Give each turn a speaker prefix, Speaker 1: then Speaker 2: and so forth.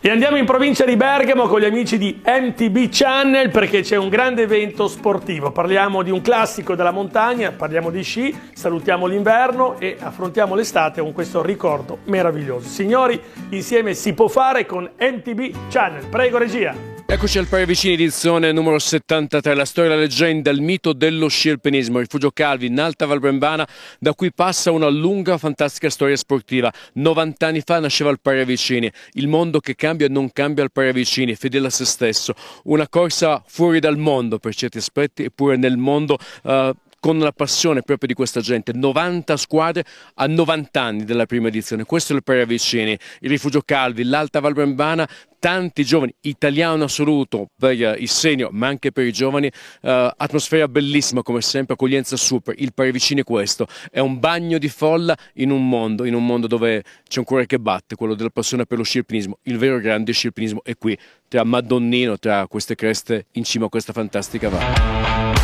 Speaker 1: E andiamo in provincia di Bergamo con gli amici di MTB Channel perché c'è un grande evento sportivo. Parliamo di un classico della montagna, parliamo di sci, salutiamo l'inverno e affrontiamo l'estate con questo ricordo meraviglioso. Signori, insieme si può fare con MTB Channel. Prego regia.
Speaker 2: Eccoci al Paese Vicini, edizione numero 73, la storia, la leggenda, il mito dello sci alpinismo, Rifugio Calvi in Alta Val Brembana, da cui passa una lunga, fantastica storia sportiva. 90 anni fa nasceva il Paese Vicini, il mondo che cambia non cambia il Paese Vicini, fedele a se stesso, una corsa fuori dal mondo per certi aspetti, eppure nel mondo con la passione proprio di questa gente. 90 squadre a 90 anni della prima edizione. Questo è il Paese Vicini, il Rifugio Calvi, l'Alta Val Brembana, tanti giovani, italiano assoluto per i senior ma anche per i giovani, atmosfera bellissima come sempre, accoglienza super. Il Paese Vicini è questo, è un bagno di folla in un mondo dove c'è un cuore che batte, quello della passione per lo sci alpinismo. Il vero grande sci alpinismo è qui, tra Madonnino, tra queste creste in cima a questa fantastica valle.